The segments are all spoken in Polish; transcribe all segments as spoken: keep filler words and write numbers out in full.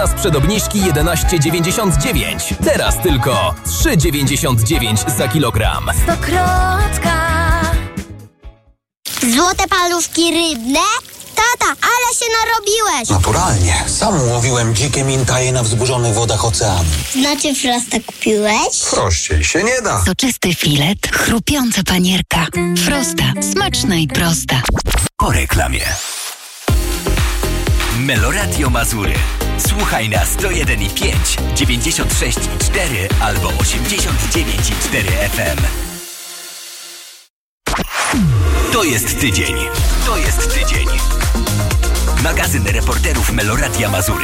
Zaraz przedobniżki jedenaście dziewięćdziesiąt dziewięć. Teraz tylko trzy dziewięćdziesiąt dziewięć za kilogram. Stokrotka. Złote paluszki rybne? Tata, ale się narobiłeś! Naturalnie. Sam łowiłem dzikie mintaje na wzburzonych wodach oceanu. Znaczy Frosta kupiłeś? Prościej się nie da. Soczysty filet, chrupiąca panierka. Frosta. Smaczna i prosta. Po reklamie. Meloradio Mazury. Słuchaj na sto jeden i pięć, dziewięćdziesiąt sześć i cztery albo osiemdziesiąt dziewięć i cztery F M. To jest tydzień. To jest tydzień. Magazyn reporterów Meloradia Mazury.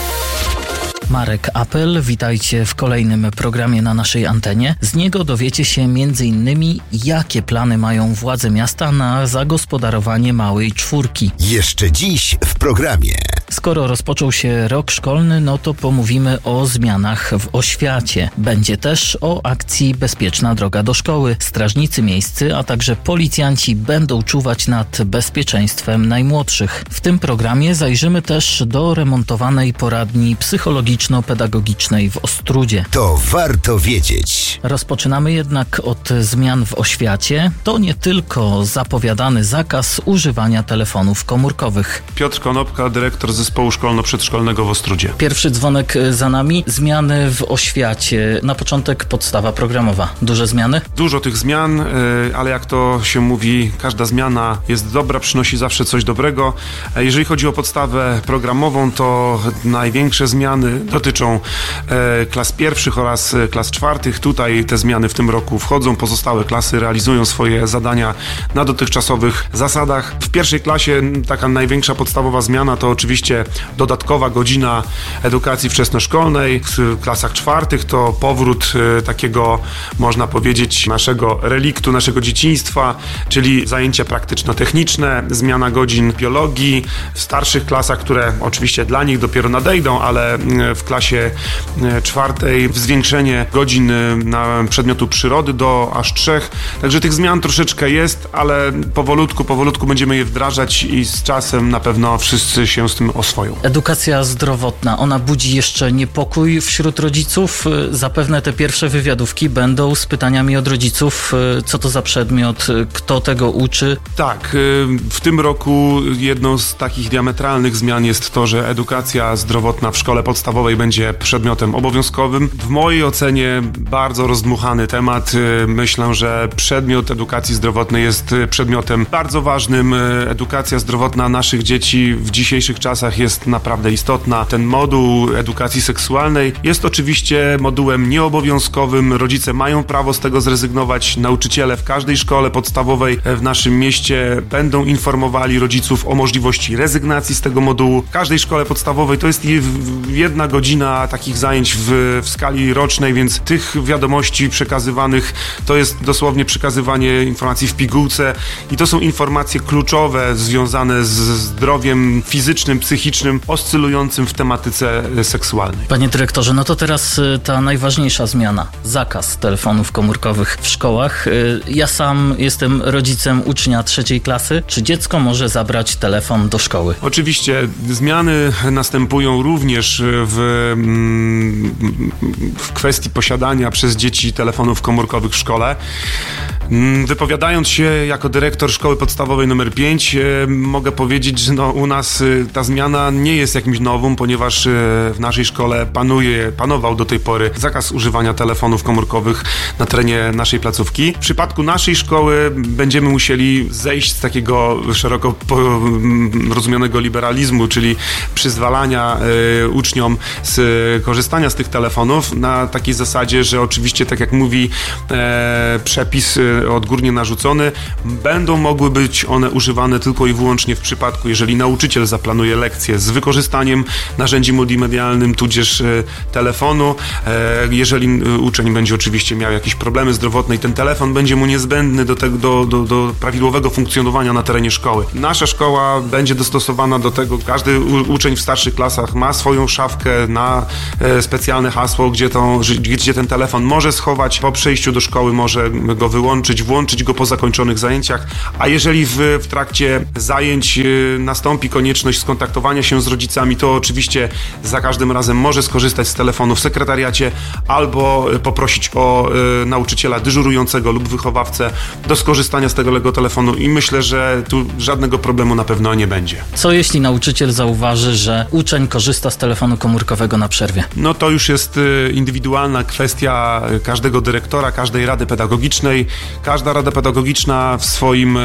Marek Apel, witajcie w kolejnym programie na naszej antenie. Z niego dowiecie się między innymi, jakie plany mają władze miasta na zagospodarowanie małej czwórki. Jeszcze dziś w programie. Skoro rozpoczął się rok szkolny, no to pomówimy o zmianach w oświacie. Będzie też o akcji Bezpieczna droga do szkoły. Strażnicy miejscy, a także policjanci będą czuwać nad bezpieczeństwem najmłodszych. W tym programie zajrzymy też do remontowanej poradni psychologiczno-pedagogicznej w Ostródzie. To warto wiedzieć. Rozpoczynamy jednak od zmian w oświacie. To nie tylko zapowiadany zakaz używania telefonów komórkowych. Piotr Konopka, dyrektor Zespołu Szkolno-Przedszkolnego w Ostródzie. Pierwszy dzwonek za nami. Zmiany w oświacie. Na początek podstawa programowa. Duże zmiany? Dużo tych zmian, ale jak to się mówi, każda zmiana jest dobra, przynosi zawsze coś dobrego. Jeżeli chodzi o podstawę programową, to największe zmiany dotyczą klas pierwszych oraz klas czwartych. Tutaj te zmiany w tym roku wchodzą. Pozostałe klasy realizują swoje zadania na dotychczasowych zasadach. W pierwszej klasie taka największa podstawowa zmiana to oczywiście dodatkowa godzina edukacji wczesnoszkolnej. W klasach czwartych to powrót takiego, można powiedzieć, naszego reliktu, naszego dzieciństwa, czyli zajęcia praktyczno-techniczne, zmiana godzin biologii. W starszych klasach, które oczywiście dla nich dopiero nadejdą, ale w klasie czwartej zwiększenie godzin na przedmiotu przyrody do aż trzech. Także tych zmian troszeczkę jest, ale powolutku, powolutku będziemy je wdrażać i z czasem na pewno wszyscy się z tym oswoją. Edukacja zdrowotna, ona budzi jeszcze niepokój wśród rodziców. Zapewne te pierwsze wywiadówki będą z pytaniami od rodziców, co to za przedmiot, kto tego uczy. Tak, w tym roku jedną z takich diametralnych zmian jest to, że edukacja zdrowotna w szkole podstawowej będzie przedmiotem obowiązkowym. W mojej ocenie bardzo rozdmuchany temat. Myślę, że przedmiot edukacji zdrowotnej jest przedmiotem bardzo ważnym. Edukacja zdrowotna naszych dzieci w dzisiejszych czasach jest naprawdę istotna. Ten moduł edukacji seksualnej jest oczywiście modułem nieobowiązkowym. Rodzice mają prawo z tego zrezygnować. Nauczyciele w każdej szkole podstawowej w naszym mieście będą informowali rodziców o możliwości rezygnacji z tego modułu. W każdej szkole podstawowej to jest jedna godzina takich zajęć w, w skali rocznej, więc tych wiadomości przekazywanych to jest dosłownie przekazywanie informacji w pigułce i to są informacje kluczowe związane z zdrowiem fizycznym, psychicznym, oscylującym w tematyce seksualnej. Panie dyrektorze, no to teraz ta najważniejsza zmiana. Zakaz telefonów komórkowych w szkołach. Ja sam jestem rodzicem ucznia trzeciej klasy. Czy dziecko może zabrać telefon do szkoły? Oczywiście zmiany następują również w, w kwestii posiadania przez dzieci telefonów komórkowych w szkole. Wypowiadając się jako dyrektor szkoły podstawowej numer pięć, mogę powiedzieć, że no, u nas ta zmiana nie jest jakimś nowum, ponieważ w naszej szkole panuje, panował do tej pory zakaz używania telefonów komórkowych na terenie naszej placówki. W przypadku naszej szkoły będziemy musieli zejść z takiego szeroko rozumianego liberalizmu, czyli przyzwalania y, uczniom z korzystania z tych telefonów na takiej zasadzie, że oczywiście, tak jak mówi e, przepis odgórnie narzucony, będą mogły być one używane tylko i wyłącznie w przypadku, jeżeli nauczyciel zaplanuje lekcję z wykorzystaniem narzędzi multimedialnym, tudzież e, telefonu. E, jeżeli uczeń będzie oczywiście miał jakieś problemy zdrowotne i ten telefon będzie mu niezbędny do, tego, do, do, do prawidłowego funkcjonowania na terenie szkoły. Nasza szkoła będzie dostosowana do tego. Każdy u, uczeń w starszych klasach ma swoją szafkę na e, specjalne hasło, gdzie, tą, gdzie ten telefon może schować. Po przejściu do szkoły może go wyłączyć wyłączyć, włączyć go po zakończonych zajęciach, a jeżeli w, w trakcie zajęć nastąpi konieczność skontaktowania się z rodzicami, to oczywiście za każdym razem może skorzystać z telefonu w sekretariacie albo poprosić o y, nauczyciela dyżurującego lub wychowawcę do skorzystania z tego telefonu i myślę, że tu żadnego problemu na pewno nie będzie. Co jeśli nauczyciel zauważy, że uczeń korzysta z telefonu komórkowego na przerwie? No to już jest y, indywidualna kwestia każdego dyrektora, każdej rady pedagogicznej. Każda rada pedagogiczna w swoim, y,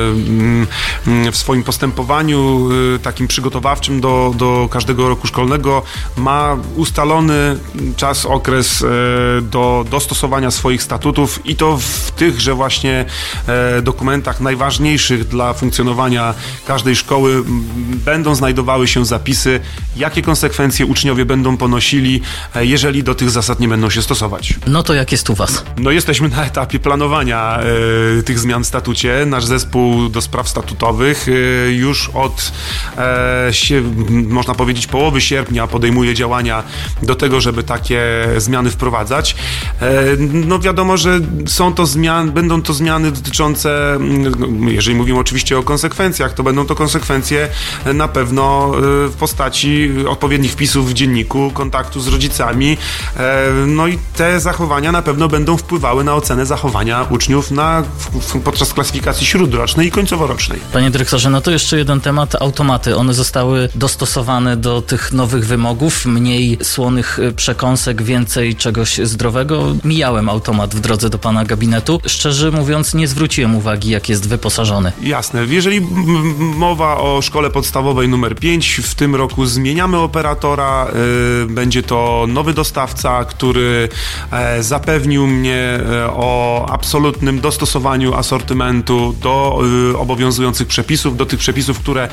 y, w swoim postępowaniu y, takim przygotowawczym do, do każdego roku szkolnego ma ustalony czas, okres y, do dostosowania swoich statutów i to w tychże właśnie y, dokumentach najważniejszych dla funkcjonowania każdej szkoły będą znajdowały się zapisy, jakie konsekwencje uczniowie będą ponosili, jeżeli do tych zasad nie będą się stosować. No to jak jest u was? No jesteśmy na etapie planowania e, tych zmian w statucie. Nasz zespół do spraw statutowych e, już od e, się, można powiedzieć połowy sierpnia podejmuje działania do tego, żeby takie zmiany wprowadzać. E, no wiadomo, że są to zmiany, będą to zmiany dotyczące, no, jeżeli mówimy oczywiście o konsekwencjach, to będą to konsekwencje na pewno w postaci odpowiednich wpisów w dzienniku, kontaktu z rodzicami. No i te zachowania na pewno będą wpływały na ocenę zachowania uczniów na, podczas klasyfikacji śródrocznej i końcoworocznej. Panie dyrektorze, no to jeszcze jeden temat. Automaty. One zostały dostosowane do tych nowych wymogów, mniej słonych przekąsek, więcej czegoś zdrowego. Mijałem automat w drodze do pana gabinetu. Szczerze mówiąc, nie zwróciłem uwagi, jak jest wyposażony. Jasne. Jeżeli mowa o szkole podstawowej numer pięć, w tym roku zmieniamy operatora. Będzie to nowy dostawca, który zapewnił mnie o absolutnym dostosowaniu asortymentu do obowiązujących przepisów, do tych przepisów, które,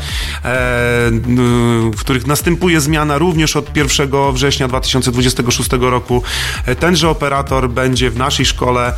w których następuje zmiana również od pierwszego września dwa tysiące dwudziestego szóstego roku. Tenże operator będzie w naszej szkole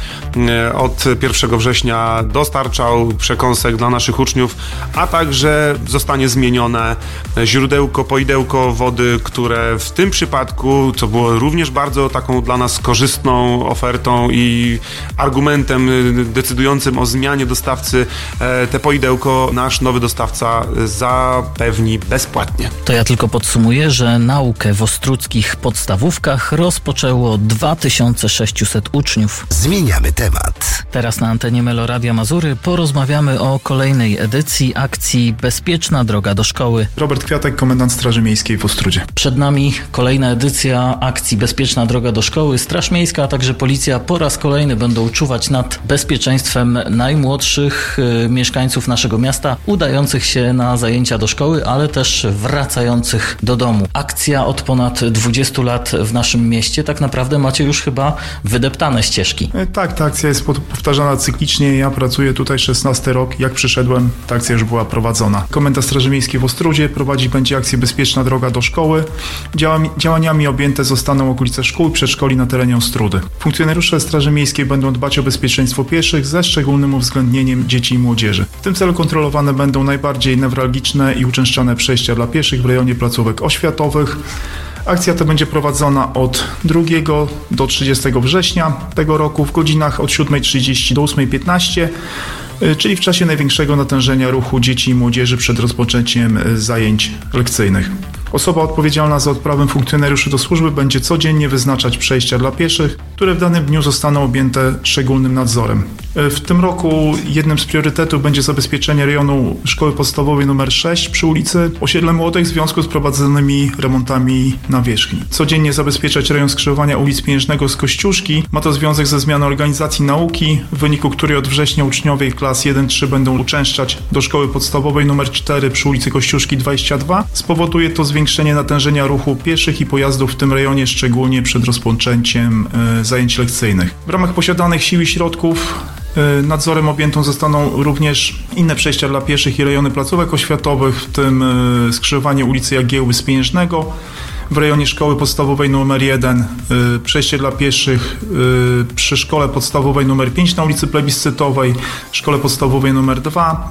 od pierwszego września dostarczał przekąsek dla naszych uczniów, a także zostanie zmienione źródełko, poidełko wody, które w tym przypadku, co było również bardzo taką dla nas korzystną ofertą i argumentem decydującym o zmianie dostawcy, te poidełko nasz nowy dostawca zapewni bezpłatnie. To ja tylko podsumuję, że naukę w ostródzkich podstawówkach rozpoczęło dwa tysiące sześciuset uczniów. Zmieniamy temat. Teraz na antenie Meloradia Mazury porozmawiamy o kolejnej edycji akcji Bezpieczna droga do szkoły. Robert Kwiatek, komendant Straży Miejskiej w Ostródzie. Przed nami kolejna edycja akcji Bezpieczna droga do szkoły. Straż Miejska, a także policja po raz kolejny będą czuwać nad bezpieczeństwem najmłodszych y, mieszkańców naszego miasta, udających się na zajęcia do szkoły, ale też wracających do domu. Akcja od ponad dwudziestu lat w naszym mieście. Tak naprawdę macie już chyba wydeptane ścieżki. Tak, ta akcja jest powtarzana cyklicznie. Ja pracuję tutaj szesnasty rok. Jak przyszedłem, ta akcja już była prowadzona. Komenda Straży Miejskiej w Ostródzie prowadzi będzie akcję Bezpieczna droga do szkoły. Działami, działaniami objęte zostaną okolice szkół i przedszkoli na terenie Ostródy. Funkcjonariusze Straży Miejskiej będą dbać o bezpieczeństwo pieszych ze szczególnym uwzględnieniem dzieci i młodzieży. W tym celu kontrolowane będą najbardziej newralgiczne i uczęszczane przejścia dla pieszych w rejonie placówek oświatowych. Akcja ta będzie prowadzona od drugiego do trzydziestego września tego roku w godzinach od siódmej trzydzieści do ósmej piętnaście, czyli w czasie największego natężenia ruchu dzieci i młodzieży przed rozpoczęciem zajęć lekcyjnych. Osoba odpowiedzialna za odprawę funkcjonariuszy do służby będzie codziennie wyznaczać przejścia dla pieszych, które w danym dniu zostaną objęte szczególnym nadzorem. W tym roku jednym z priorytetów będzie zabezpieczenie rejonu szkoły podstawowej numer sześć przy ulicy Osiedle Młodych w związku z prowadzonymi remontami nawierzchni. Codziennie zabezpieczać rejon skrzyżowania ulic Pieniężnego z Kościuszki. Ma to związek ze zmianą organizacji nauki, w wyniku której od września uczniowie klas jeden trzy będą uczęszczać do szkoły podstawowej numer cztery przy ulicy Kościuszki dwadzieścia dwa. Spowoduje to zwiększenie natężenia ruchu pieszych i pojazdów w tym rejonie, szczególnie przed rozpoczęciem y, zajęć lekcyjnych. W ramach posiadanych sił i środków y, nadzorem objętą zostaną również inne przejścia dla pieszych i rejony placówek oświatowych, w tym y, skrzyżowanie ulicy Jagiełły z Pieniężnego. W rejonie szkoły podstawowej numer jeden y, przejście dla pieszych y, przy szkole podstawowej numer pięć na ulicy Plebiscytowej, szkole podstawowej numer dwa,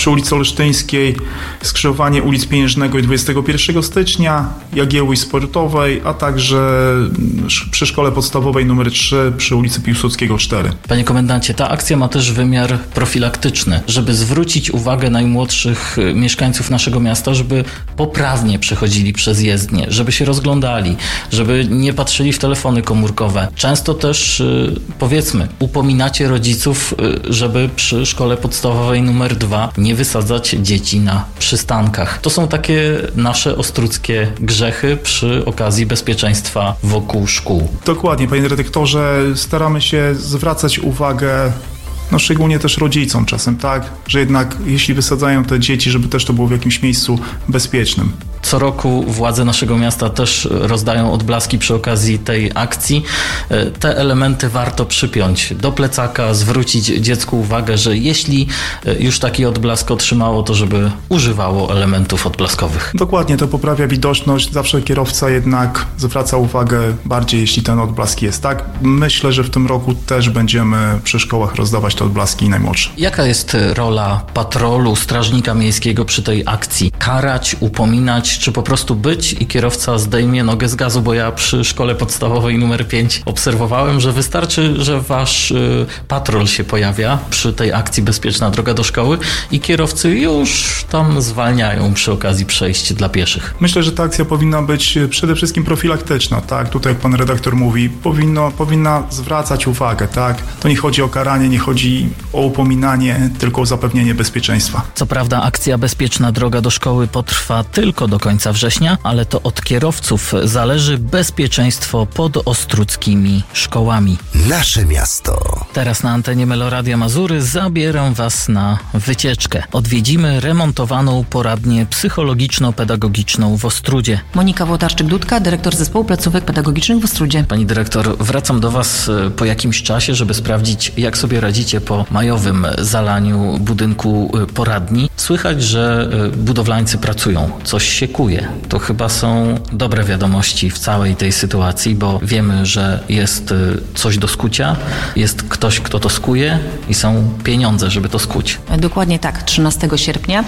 przy ulicy Olsztyńskiej, skrzyżowanie ulic Pieniężnego i dwudziestego pierwszego stycznia, Jagiełły Sportowej, a także przy szkole podstawowej numer trzy przy ulicy Piłsudskiego cztery. Panie komendancie, ta akcja ma też wymiar profilaktyczny, żeby zwrócić uwagę najmłodszych mieszkańców naszego miasta, żeby poprawnie przechodzili przez jezdnię, żeby się rozglądali, żeby nie patrzyli w telefony komórkowe. Często też, powiedzmy, upominacie rodziców, żeby przy szkole podstawowej numer dwa nie wysadzać dzieci na przystankach. To są takie nasze ostródzkie grzechy przy okazji bezpieczeństwa wokół szkół. Dokładnie, panie dyrektorze, staramy się zwracać uwagę, no szczególnie też rodzicom czasem, tak, że jednak jeśli wysadzają te dzieci, żeby też to było w jakimś miejscu bezpiecznym. Co roku władze naszego miasta też rozdają odblaski przy okazji tej akcji. Te elementy warto przypiąć do plecaka, zwrócić dziecku uwagę, że jeśli już taki odblask otrzymało, to żeby używało elementów odblaskowych. Dokładnie, to poprawia widoczność. Zawsze kierowca jednak zwraca uwagę bardziej, jeśli ten odblask jest, tak? Myślę, że w tym roku też będziemy przy szkołach rozdawać te odblaski najmłodszym. Jaka jest rola patrolu, strażnika miejskiego przy tej akcji? Karać, upominać, czy po prostu być i kierowca zdejmie nogę z gazu, bo ja przy szkole podstawowej numer pięć obserwowałem, że wystarczy, że wasz y, patrol się pojawia przy tej akcji Bezpieczna droga do szkoły i kierowcy już tam zwalniają przy okazji przejść dla pieszych. Myślę, że ta akcja powinna być przede wszystkim profilaktyczna, tak? Tutaj jak pan redaktor mówi, powinno, powinna zwracać uwagę, tak? To nie chodzi o karanie, nie chodzi o upominanie, tylko o zapewnienie bezpieczeństwa. Co prawda akcja Bezpieczna droga do szkoły potrwa tylko do końca września, ale to od kierowców zależy bezpieczeństwo pod ostródzkimi szkołami. Nasze miasto. Teraz na antenie Meloradia Mazury zabieram was na wycieczkę. Odwiedzimy remontowaną poradnię psychologiczno-pedagogiczną w Ostródzie. Monika Włodarczyk-Dudka, dyrektor zespołu placówek pedagogicznych w Ostródzie. Pani dyrektor, wracam do was po jakimś czasie, żeby sprawdzić, jak sobie radzicie po majowym zalaniu budynku poradni. Słychać, że budowlańcy pracują, coś się kuje. To chyba są dobre wiadomości w całej tej sytuacji, bo wiemy, że jest coś do skucia, jest ktoś, kto to skuje i są pieniądze, żeby to skuć. Dokładnie tak. trzynastego sierpnia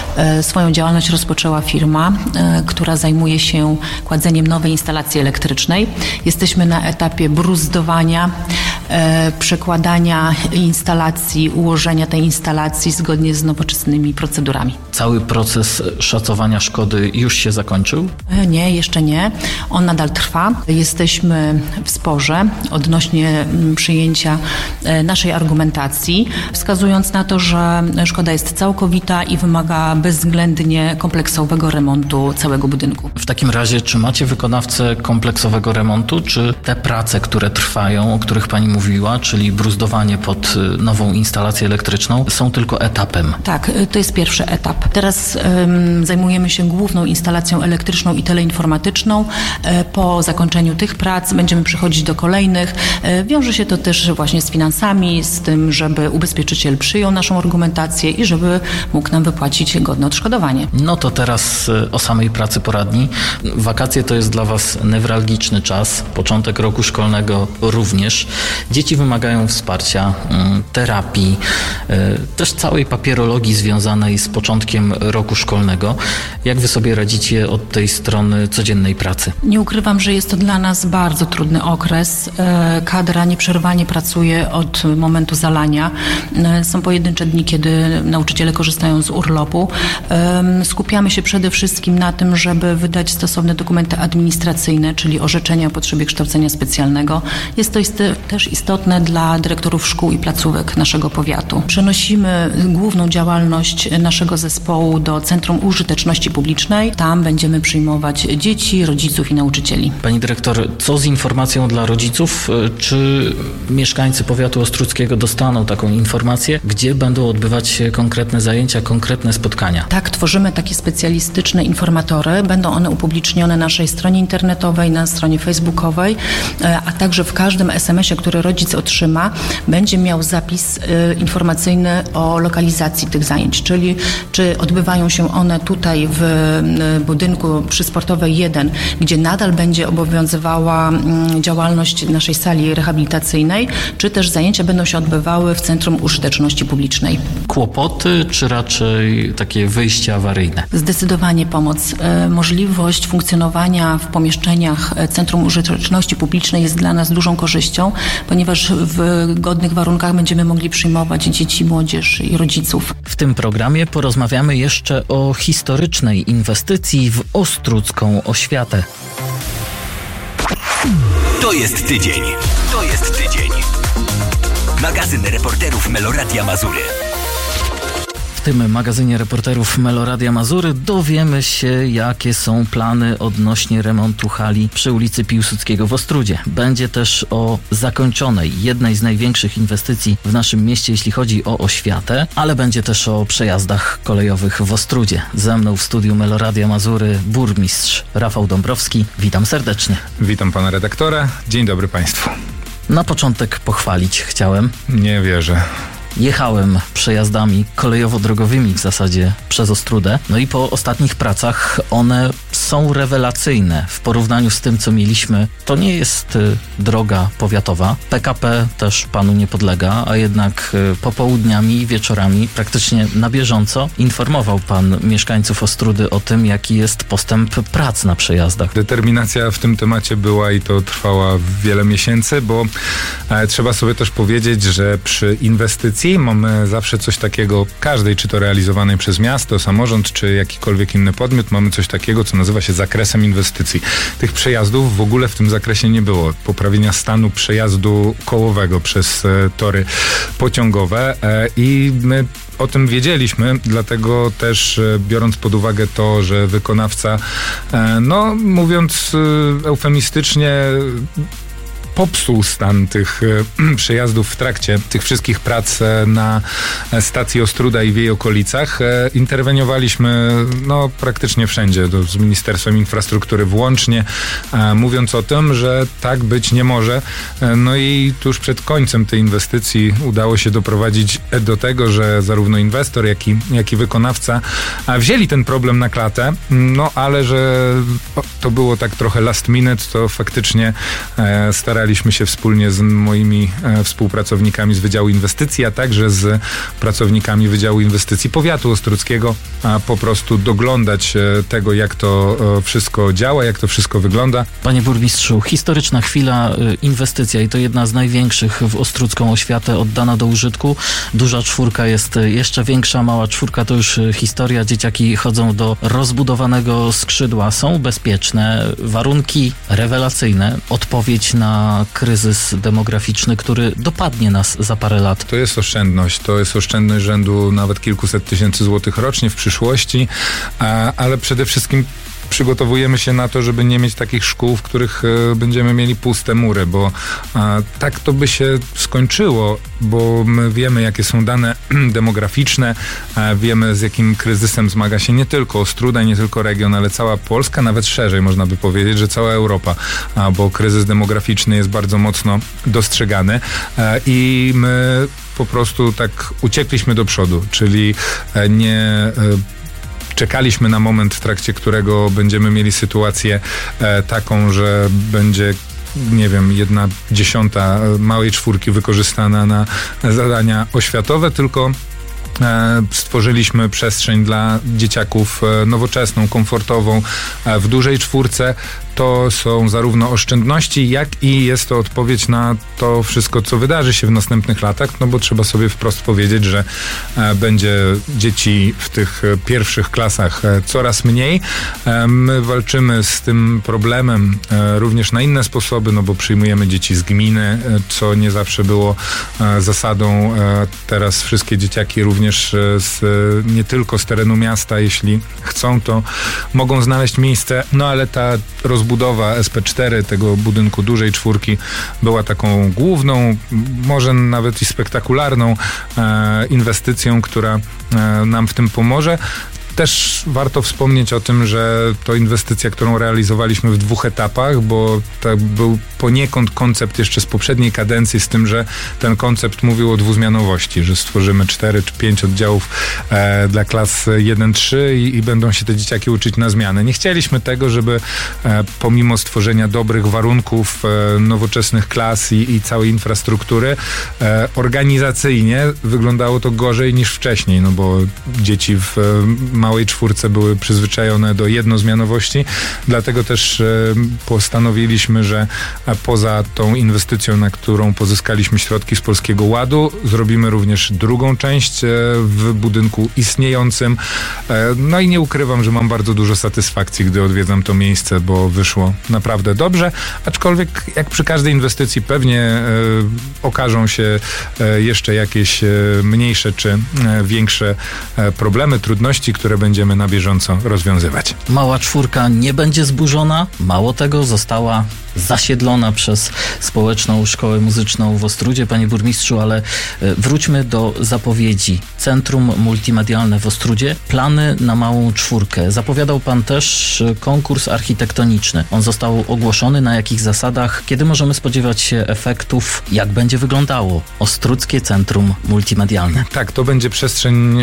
swoją działalność rozpoczęła firma, która zajmuje się kładzeniem nowej instalacji elektrycznej. Jesteśmy na etapie bruzdowania, przekładania instalacji, ułożenia tej instalacji zgodnie z nowoczesnymi procedurami. Cały proces szacowania szkody już się zakończył? Nie, jeszcze nie. On nadal trwa. Jesteśmy w sporze odnośnie przyjęcia naszej argumentacji, wskazując na to, że szkoda jest całkowita i wymaga bezwzględnie kompleksowego remontu całego budynku. W takim razie, czy macie wykonawcę kompleksowego remontu, czy te prace, które trwają, o których pani mówiła, czyli bruzdowanie pod nową instalację elektryczną, są tylko etapem? Tak, to jest pierwszy etap. Teraz um, zajmujemy się główną instalacją elektryczną i teleinformatyczną. Po zakończeniu tych prac będziemy przechodzić do kolejnych. Wiąże się to też właśnie z finansami, z tym, żeby ubezpieczyciel przyjął naszą argumentację i żeby mógł nam wypłacić godne odszkodowanie. No to teraz o samej pracy poradni. Wakacje to jest dla was newralgiczny czas, początek roku szkolnego również. Dzieci wymagają wsparcia, terapii, też całej papierologii związanej z początkiem roku szkolnego. Jak wy sobie radzicie od tej strony codziennej pracy? Nie ukrywam, że jest to dla nas bardzo trudny okres. Kadra nieprzerwanie pracuje od momentu zalania. Są pojedyncze dni, kiedy nauczyciele korzystają z urlopu. Skupiamy się przede wszystkim na tym, żeby wydać stosowne dokumenty administracyjne, czyli orzeczenia o potrzebie kształcenia specjalnego. Jest to też istotne dla dyrektorów szkół i placówek naszego powiatu. Przenosimy główną działalność naszego zespołu do Centrum Użyteczności Publicznej. Tam będziemy przyjmować dzieci, rodziców i nauczycieli. Pani dyrektor, co z informacją dla rodziców? Czy mieszkańcy powiatu ostródzkiego dostaną taką informację, gdzie będą odbywać się konkretne zajęcia, konkretne spotkania? Tak, tworzymy takie specjalistyczne informatory. Będą one upublicznione na naszej stronie internetowej, na stronie facebookowej, a także w każdym es em esie, który który rodzic otrzyma, będzie miał zapis informacyjny o lokalizacji tych zajęć, czyli czy odbywają się one tutaj w budynku przysportowej jeden, gdzie nadal będzie obowiązywała działalność naszej sali rehabilitacyjnej, czy też zajęcia będą się odbywały w Centrum Użyteczności Publicznej. Kłopoty, czy raczej takie wyjście awaryjne? Zdecydowanie pomoc. Możliwość funkcjonowania w pomieszczeniach Centrum Użyteczności Publicznej jest dla nas dużą korzyścią, ponieważ w godnych warunkach będziemy mogli przyjmować dzieci, młodzież i rodziców. W tym programie porozmawiamy jeszcze o historycznej inwestycji w ostródzką oświatę. To jest tydzień. To jest tydzień. Magazyn reporterów Meloradia Mazury. W tym magazynie reporterów Meloradia Mazury dowiemy się, jakie są plany odnośnie remontu hali przy ulicy Piłsudskiego w Ostródzie. Będzie też o zakończonej, jednej z największych inwestycji w naszym mieście, jeśli chodzi o oświatę, ale będzie też o przejazdach kolejowych w Ostródzie. Ze mną w studiu Meloradia Mazury burmistrz Rafał Dąbrowski. Witam serdecznie. Witam pana redaktora. Dzień dobry państwu. Na początek pochwalić chciałem. Nie wierzę. Jechałem przejazdami kolejowo-drogowymi w zasadzie przez Ostródę. No i po ostatnich pracach one są rewelacyjne w porównaniu z tym, co mieliśmy. To nie jest y, droga powiatowa. P K P też panu nie podlega, a jednak y, popołudniami i wieczorami praktycznie na bieżąco informował pan mieszkańców Ostródy o tym, jaki jest postęp prac na przejazdach. Determinacja w tym temacie była i to trwała wiele miesięcy, bo e, trzeba sobie też powiedzieć, że przy inwestycji mamy zawsze coś takiego, każdej, czy to realizowanej przez miasto, samorząd, czy jakikolwiek inny podmiot, mamy coś takiego, co nazywa się zakresem inwestycji. Tych przejazdów w ogóle w tym zakresie nie było. Poprawienia stanu przejazdu kołowego przez e, tory pociągowe e, i my o tym wiedzieliśmy, dlatego też e, biorąc pod uwagę to, że wykonawca, e, no mówiąc e, eufemistycznie, popsuł stan tych e, przejazdów w trakcie tych wszystkich prac e, na stacji Ostróda i w jej okolicach. E, interweniowaliśmy no, praktycznie wszędzie, to z Ministerstwem Infrastruktury włącznie, e, mówiąc o tym, że tak być nie może. E, no i tuż przed końcem tej inwestycji udało się doprowadzić do tego, że zarówno inwestor, jak i, jak i wykonawca a wzięli ten problem na klatę, no ale że to było tak trochę last minute, to faktycznie e, staraliśmy się wspólnie z moimi e, współpracownikami z Wydziału Inwestycji, a także z pracownikami Wydziału Inwestycji Powiatu Ostródzkiego, a po prostu doglądać e, tego, jak to e, wszystko działa, jak to wszystko wygląda. Panie burmistrzu, historyczna chwila, e, inwestycja i to jedna z największych w ostródzką oświatę oddana do użytku. Duża czwórka jest jeszcze większa, mała czwórka to już e, historia. Dzieciaki chodzą do rozbudowanego skrzydła, są bezpieczne, warunki rewelacyjne, odpowiedź na kryzys demograficzny, który dopadnie nas za parę lat. To jest oszczędność. To jest oszczędność rzędu nawet kilkuset tysięcy złotych rocznie w przyszłości, a, ale przede wszystkim przygotowujemy się na to, żeby nie mieć takich szkół, w których e, będziemy mieli puste mury, bo e, tak to by się skończyło, bo my wiemy, jakie są dane demograficzne, e, wiemy, z jakim kryzysem zmaga się nie tylko Ostróda, nie tylko region, ale cała Polska, nawet szerzej można by powiedzieć, że cała Europa, a, bo kryzys demograficzny jest bardzo mocno dostrzegany e, i my po prostu tak uciekliśmy do przodu, czyli e, nie e, czekaliśmy na moment, w trakcie którego będziemy mieli sytuację e, taką, że będzie, nie wiem, jedna dziesiąta małej czwórki wykorzystana na zadania oświatowe, tylko e, stworzyliśmy przestrzeń dla dzieciaków e, nowoczesną, komfortową, e, w dużej czwórce. To są zarówno oszczędności, jak i jest to odpowiedź na to wszystko, co wydarzy się w następnych latach, no bo trzeba sobie wprost powiedzieć, że e, będzie dzieci w tych e, pierwszych klasach e, coraz mniej. E, my walczymy z tym problemem e, również na inne sposoby, no bo przyjmujemy dzieci z gminy, e, co nie zawsze było e, zasadą. E, teraz wszystkie dzieciaki również e, z, e, nie tylko z terenu miasta, jeśli chcą, to mogą znaleźć miejsce, no ale ta rozbudowa S P cztery, tego budynku dużej czwórki, była taką główną, może nawet i spektakularną e, inwestycją, która e, nam w tym pomoże. Też warto wspomnieć o tym, że to inwestycja, którą realizowaliśmy w dwóch etapach, bo to był poniekąd koncept jeszcze z poprzedniej kadencji, z tym, że ten koncept mówił o dwuzmianowości, że stworzymy cztery czy pięć oddziałów e, dla klas jeden trzy i, i będą się te dzieciaki uczyć na zmianę. Nie chcieliśmy tego, żeby e, pomimo stworzenia dobrych warunków, e, nowoczesnych klas i, i całej infrastruktury, e, organizacyjnie wyglądało to gorzej niż wcześniej, no bo dzieci w e, małej czwórce były przyzwyczajone do jednozmianowości, dlatego też e, postanowiliśmy, że poza tą inwestycją, na którą pozyskaliśmy środki z Polskiego Ładu, zrobimy również drugą część e, w budynku istniejącym. E, no i nie ukrywam, że mam bardzo dużo satysfakcji, gdy odwiedzam to miejsce, bo wyszło naprawdę dobrze, aczkolwiek jak przy każdej inwestycji pewnie e, okażą się e, jeszcze jakieś e, mniejsze czy e, większe e, problemy, trudności, które będziemy na bieżąco rozwiązywać. Mała czwórka nie będzie zburzona, mało tego, została zasiedlona przez Społeczną Szkołę Muzyczną w Ostródzie. Panie burmistrzu, ale wróćmy do zapowiedzi. Centrum Multimedialne w Ostródzie, plany na małą czwórkę. Zapowiadał pan też konkurs architektoniczny. On został ogłoszony, na jakich zasadach? Kiedy możemy spodziewać się efektów? Jak będzie wyglądało Ostródzkie Centrum Multimedialne? Tak, to będzie przestrzeń,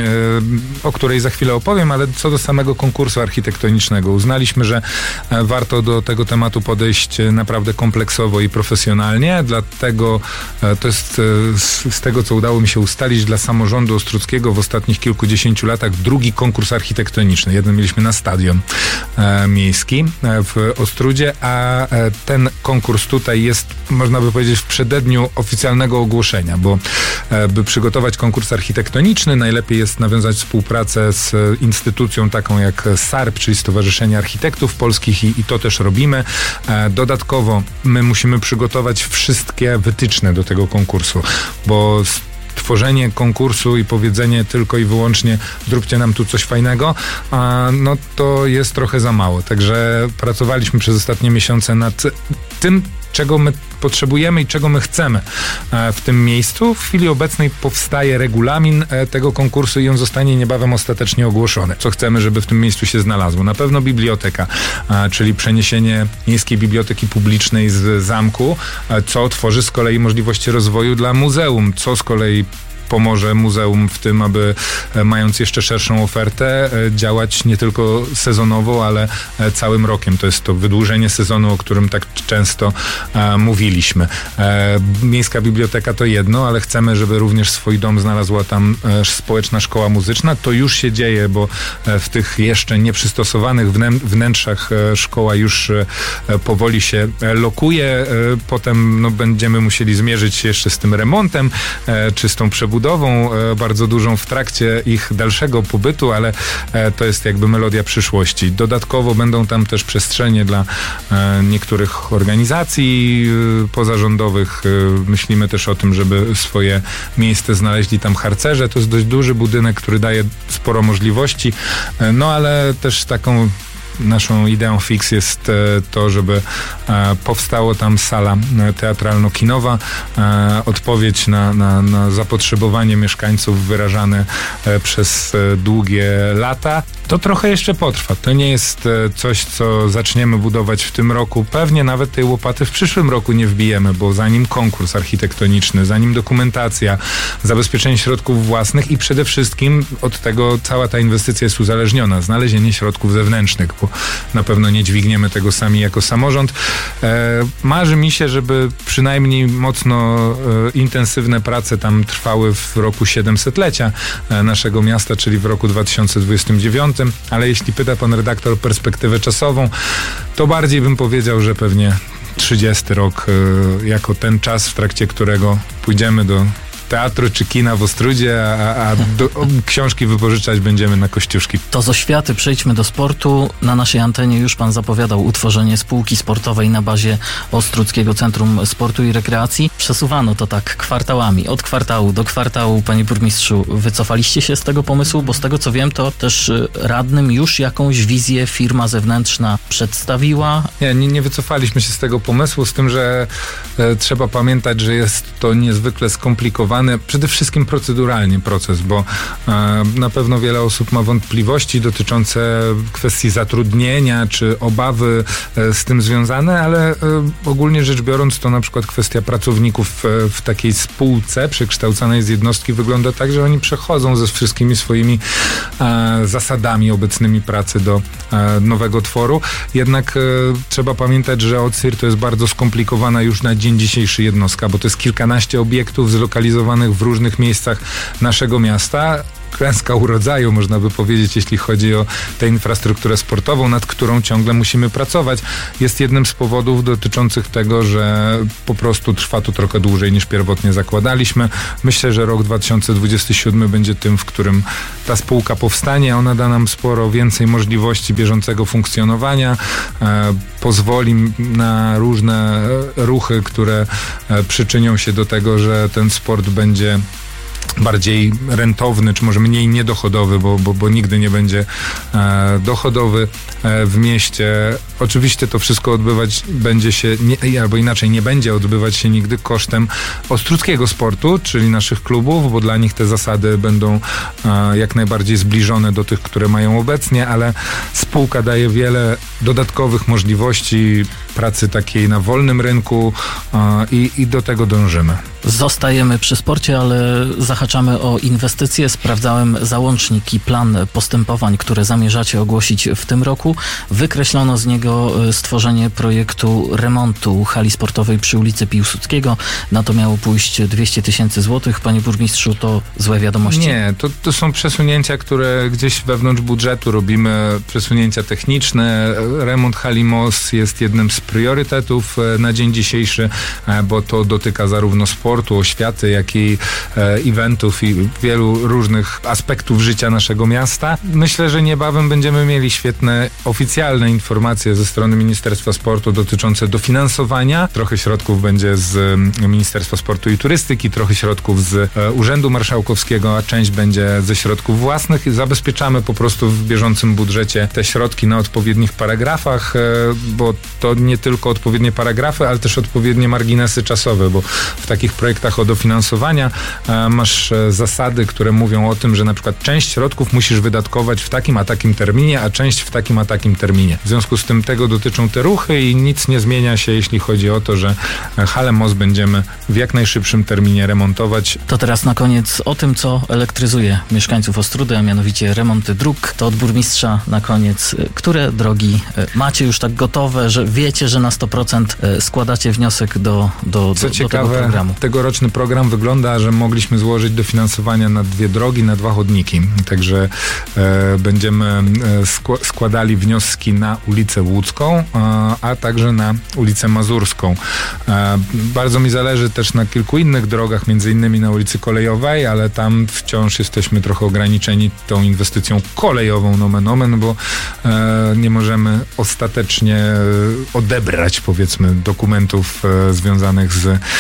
o której za chwilę opowiem, ale co do samego konkursu architektonicznego. Uznaliśmy, że warto do tego tematu podejść naprawdę kompleksowo i profesjonalnie, dlatego to jest z tego, co udało mi się ustalić, dla samorządu ostródzkiego w ostatnich kilkudziesięciu latach drugi konkurs architektoniczny. Jeden mieliśmy na stadion e, miejski w Ostródzie, a e, ten konkurs tutaj jest, można by powiedzieć, w przededniu oficjalnego ogłoszenia, bo e, by przygotować konkurs architektoniczny, najlepiej jest nawiązać współpracę z instytucją taką jak S A R P, czyli Stowarzyszenie Architektów Polskich i, i to też robimy. E, dodatkowo my musimy przygotować wszystkie wytyczne do tego konkursu, bo tworzenie konkursu i powiedzenie tylko i wyłącznie zróbcie nam tu coś fajnego, a no to jest trochę za mało. Także pracowaliśmy przez ostatnie miesiące nad tym, czego my potrzebujemy i czego my chcemy w tym miejscu. W chwili obecnej powstaje regulamin tego konkursu i on zostanie niebawem ostatecznie ogłoszony. Co chcemy, żeby w tym miejscu się znalazło? Na pewno biblioteka, czyli przeniesienie Miejskiej Biblioteki Publicznej z zamku, co otworzy z kolei możliwości rozwoju dla muzeum, co z kolei pomoże muzeum w tym, aby mając jeszcze szerszą ofertę działać nie tylko sezonowo, ale całym rokiem. To jest to wydłużenie sezonu, o którym tak często e, mówiliśmy. E, Miejska Biblioteka to jedno, ale chcemy, żeby również swój dom znalazła tam e, Społeczna Szkoła Muzyczna. To już się dzieje, bo e, w tych jeszcze nieprzystosowanych wnę- wnętrzach e, szkoła już e, powoli się e, lokuje. E, potem no, będziemy musieli zmierzyć się jeszcze z tym remontem, e, czy z tą przebudową budową bardzo dużą w trakcie ich dalszego pobytu, ale to jest jakby melodia przyszłości. Dodatkowo będą tam też przestrzenie dla niektórych organizacji pozarządowych. Myślimy też o tym, żeby swoje miejsce znaleźli tam harcerze. To jest dość duży budynek, który daje sporo możliwości, no ale też taką naszą ideą fix jest to, żeby powstało tam sala teatralno-kinowa, odpowiedź na, na, na zapotrzebowanie mieszkańców wyrażane przez długie lata. To trochę jeszcze potrwa. To nie jest coś, co zaczniemy budować w tym roku. Pewnie nawet tej łopaty w przyszłym roku nie wbijemy, bo zanim konkurs architektoniczny, zanim dokumentacja, zabezpieczenie środków własnych i przede wszystkim od tego cała ta inwestycja jest uzależniona. Znalezienie środków zewnętrznych, bo na pewno nie dźwigniemy tego sami jako samorząd. E, marzy mi się, żeby przynajmniej mocno e, intensywne prace tam trwały w roku siedemsetlecia e, naszego miasta, czyli w roku dwa tysiące dwudziestym dziewiątym, ale jeśli pyta pan redaktor o perspektywę czasową, to bardziej bym powiedział, że pewnie trzydziesty rok e, jako ten czas, w trakcie którego pójdziemy do teatru czy kina w Ostródzie, a, a do, książki wypożyczać będziemy na Kościuszki. To z oświaty przejdźmy do sportu. Na naszej antenie już pan zapowiadał utworzenie spółki sportowej na bazie Ostródzkiego Centrum Sportu i Rekreacji. Przesuwano to tak kwartałami, od kwartału do kwartału. Panie burmistrzu, wycofaliście się z tego pomysłu, bo z tego co wiem, to też radnym już jakąś wizję firma zewnętrzna przedstawiła. Nie, nie, nie wycofaliśmy się z tego pomysłu, z tym, że e, trzeba pamiętać, że jest to niezwykle skomplikowane skomplikowany przede wszystkim proceduralnie proces, bo e, na pewno wiele osób ma wątpliwości dotyczące kwestii zatrudnienia, czy obawy e, z tym związane, ale e, ogólnie rzecz biorąc to na przykład kwestia pracowników e, w takiej spółce przekształcanej z jednostki wygląda tak, że oni przechodzą ze wszystkimi swoimi e, zasadami obecnymi pracy do e, nowego tworu. Jednak e, trzeba pamiętać, że O C I R to jest bardzo skomplikowana już na dzień dzisiejszy jednostka, bo to jest kilkanaście obiektów zlokalizowanych w różnych miejscach naszego miasta. Klęska urodzaju, można by powiedzieć, jeśli chodzi o tę infrastrukturę sportową, nad którą ciągle musimy pracować. Jest jednym z powodów dotyczących tego, że po prostu trwa to trochę dłużej niż pierwotnie zakładaliśmy. Myślę, że rok dwa tysiące dwudziesty siódmy będzie tym, w którym ta spółka powstanie. Ona da nam sporo więcej możliwości bieżącego funkcjonowania, e, pozwoli na różne ruchy, które e, przyczynią się do tego, że ten sport będzie bardziej rentowny, czy może mniej niedochodowy, bo, bo, bo nigdy nie będzie e, dochodowy e, w mieście. Oczywiście to wszystko odbywać będzie się, nie, albo inaczej, nie będzie odbywać się nigdy kosztem ostruckiego sportu, czyli naszych klubów, bo dla nich te zasady będą e, jak najbardziej zbliżone do tych, które mają obecnie, ale spółka daje wiele dodatkowych możliwości pracy takiej na wolnym rynku e, i, i do tego dążymy. Zostajemy przy sporcie, ale zahaczamy o inwestycje. Sprawdzałem załącznik i plan postępowań, które zamierzacie ogłosić w tym roku. Wykreślono z niego stworzenie projektu remontu hali sportowej przy ulicy Piłsudskiego. Na to miało pójść dwieście tysięcy złotych. Panie burmistrzu, to złe wiadomości? Nie, to, to są przesunięcia, które gdzieś wewnątrz budżetu robimy, przesunięcia techniczne. Remont hali M O S jest jednym z priorytetów na dzień dzisiejszy, bo to dotyka zarówno sportu, oświaty, jak i e, eventów i wielu różnych aspektów życia naszego miasta. Myślę, że niebawem będziemy mieli świetne oficjalne informacje ze strony Ministerstwa Sportu dotyczące dofinansowania. Trochę środków będzie z Ministerstwa Sportu i Turystyki, trochę środków z e, Urzędu Marszałkowskiego, a część będzie ze środków własnych i zabezpieczamy po prostu w bieżącym budżecie te środki na odpowiednich paragrafach, e, bo to nie tylko odpowiednie paragrafy, ale też odpowiednie marginesy czasowe, bo w takich projektach o dofinansowania e, masz e, zasady, które mówią o tym, że na przykład część środków musisz wydatkować w takim a takim terminie, a część w takim a takim terminie. W związku z tym tego dotyczą te ruchy i nic nie zmienia się, jeśli chodzi o to, że halę M O S będziemy w jak najszybszym terminie remontować. To teraz na koniec o tym, co elektryzuje mieszkańców Ostródy, a mianowicie remonty dróg. To od burmistrza na koniec. Które drogi macie już tak gotowe, że wiecie, że na sto procent składacie wniosek do, do, Co do, ciekawe, do tego programu? Tegoroczny program wygląda, że mogliśmy złożyć dofinansowania na dwie drogi, na dwa chodniki. Także e, będziemy e, skł- składali wnioski na ulicę Łódzką, a, a także na ulicę Mazurską. E, bardzo mi zależy też na kilku innych drogach, między innymi na ulicy Kolejowej, ale tam wciąż jesteśmy trochę ograniczeni tą inwestycją kolejową nomen omen, bo e, nie możemy ostatecznie odebrać, powiedzmy, dokumentów e, związanych z, e,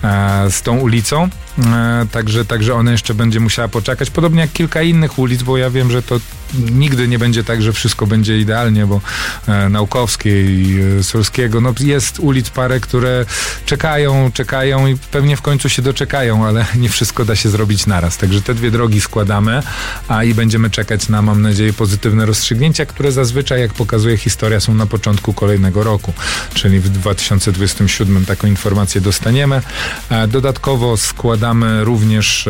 z tą ulicą. E, także, także ona jeszcze będzie musiała poczekać, podobnie jak kilka innych ulic, bo ja wiem, że to nigdy nie będzie tak, że wszystko będzie idealnie, bo e, Naukowskiej, e, Solskiego, no jest ulic parę, które czekają, czekają i pewnie w końcu się doczekają, ale nie wszystko da się zrobić naraz. Także te dwie drogi składamy, a i będziemy czekać na, mam nadzieję, pozytywne rozstrzygnięcia, które zazwyczaj, jak pokazuje historia, są na początku kolejnego roku, czyli w dwa tysiące dwudziestym siódmym taką informację dostaniemy. E, dodatkowo składamy również e,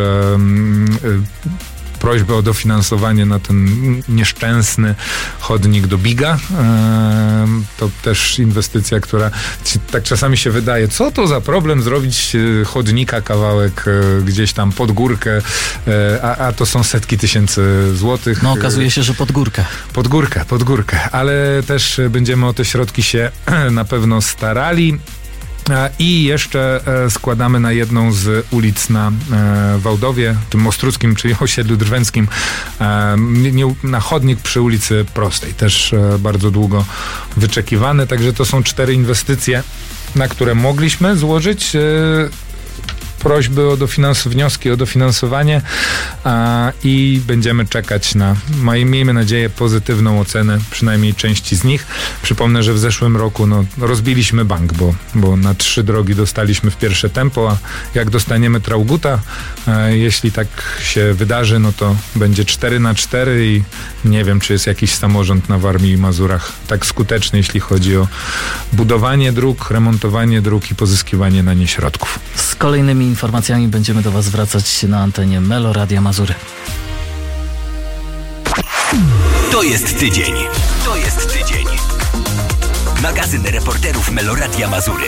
e, prośbę o dofinansowanie na ten nieszczęsny chodnik do Biga. To też inwestycja, która tak czasami się wydaje, co to za problem zrobić chodnika kawałek gdzieś tam pod górkę, a, a to są setki tysięcy złotych. No okazuje się, że pod górkę. Pod górkę, pod górkę, ale też będziemy o te środki się na pewno starali. I jeszcze składamy na jedną z ulic na Wałdowie, tym Ostruckim, czyli osiedlu drwęckim, na chodnik przy ulicy Prostej. Też bardzo długo wyczekiwane. Także to są cztery inwestycje, na które mogliśmy złożyć prośby o dofinans- wnioski o dofinansowanie a, i będziemy czekać na, miejmy nadzieję, pozytywną ocenę przynajmniej części z nich. Przypomnę, że w zeszłym roku no, rozbiliśmy bank, bo, bo na trzy drogi dostaliśmy w pierwsze tempo, a jak dostaniemy Traugutta, a, jeśli tak się wydarzy, no to będzie cztery na cztery i nie wiem, czy jest jakiś samorząd na Warmii i Mazurach tak skuteczny, jeśli chodzi o budowanie dróg, remontowanie dróg i pozyskiwanie na nie środków. Z kolejnymi informacjami będziemy do Was wracać na antenie Melo Radia Mazury. To jest tydzień. To jest tydzień. Magazyn reporterów Melo Radia Mazury.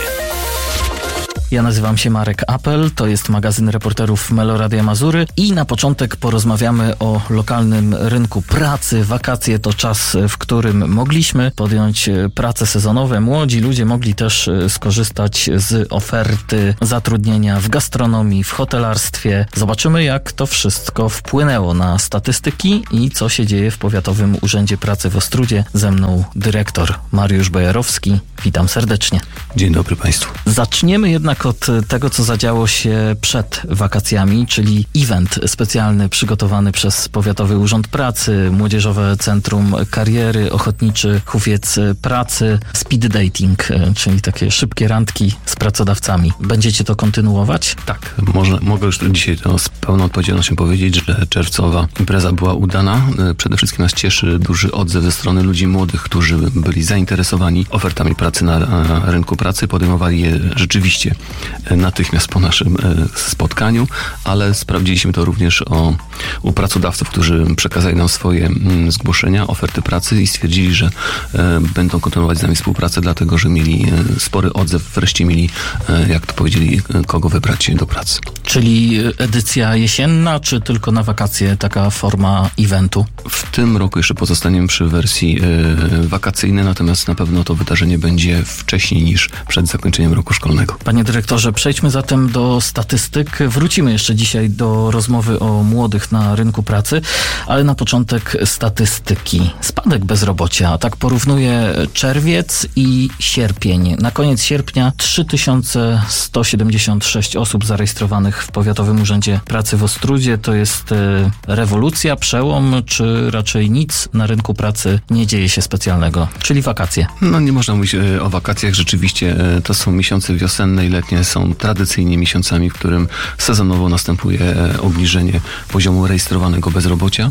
Ja nazywam się Marek Apel, to jest magazyn reporterów Melo Radia Mazury i na początek porozmawiamy o lokalnym rynku pracy. Wakacje to czas, w którym mogliśmy podjąć prace sezonowe. Młodzi ludzie mogli też skorzystać z oferty zatrudnienia w gastronomii, w hotelarstwie. Zobaczymy, jak to wszystko wpłynęło na statystyki i co się dzieje w Powiatowym Urzędzie Pracy w Ostródzie. Ze mną dyrektor Mariusz Bojarowski. Witam serdecznie. Dzień dobry Państwu. Zaczniemy jednak od tego, co zadziało się przed wakacjami, czyli event specjalny przygotowany przez Powiatowy Urząd Pracy, Młodzieżowe Centrum Kariery, Ochotniczy Hufiec Pracy, speed dating, czyli takie szybkie randki z pracodawcami. Będziecie to kontynuować? Tak, może, mogę już dzisiaj to z pełną odpowiedzialnością powiedzieć, że czerwcowa impreza była udana. Przede wszystkim nas cieszy duży odzew ze strony ludzi młodych, którzy byli zainteresowani ofertami pracy na rynku pracy, podejmowali je rzeczywiście natychmiast po naszym spotkaniu, ale sprawdziliśmy to również o, u pracodawców, którzy przekazali nam swoje zgłoszenia, oferty pracy i stwierdzili, że e, będą kontynuować z nami współpracę, dlatego że mieli e, spory odzew, wreszcie mieli, e, jak to powiedzieli, kogo wybrać do pracy. Czyli edycja jesienna, czy tylko na wakacje taka forma eventu? W tym roku jeszcze pozostaniemy przy wersji e, wakacyjnej, natomiast na pewno to wydarzenie będzie wcześniej niż przed zakończeniem roku szkolnego. Panie dyrektorze, przejdźmy zatem do statystyk. Wrócimy jeszcze dzisiaj do rozmowy o młodych na rynku pracy, ale na początek statystyki. Spadek bezrobocia, tak porównuję czerwiec i sierpień. Na koniec sierpnia trzy tysiące sto siedemdziesiąt sześć osób zarejestrowanych w Powiatowym Urzędzie Pracy w Ostródzie. To jest e, rewolucja, przełom, czy raczej nic na rynku pracy nie dzieje się specjalnego, czyli wakacje? No nie można mówić e, o wakacjach. Rzeczywiście e, to są miesiące wiosenne i letnie, są tradycyjnie miesiącami, w którym sezonowo następuje e, obniżenie poziomu rejestrowanego bezrobocia.